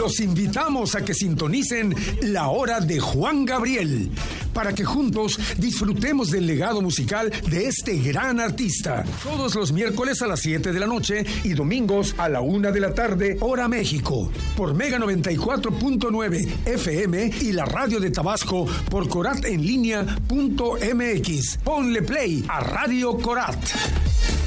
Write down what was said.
Los invitamos a que sintonicen La Hora de Juan Gabriel, para que juntos disfrutemos del legado musical de este gran artista. Todos los miércoles a las 7 de la noche y domingos a la 1 de la tarde, hora México, por Mega 94.9 FM y la radio de Tabasco por coratenlinea.mx. Ponle play a Radio Corat.